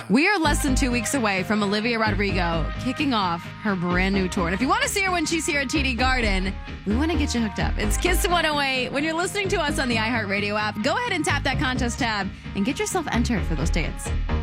We are less than 2 weeks away from Olivia Rodrigo kicking off her brand new tour. And if you want to see her when she's here at TD Garden, we want to get you hooked up. It's Kiss 108. When you're listening to us on the iHeartRadio app, go ahead and tap that contest tab and get yourself entered for those tickets.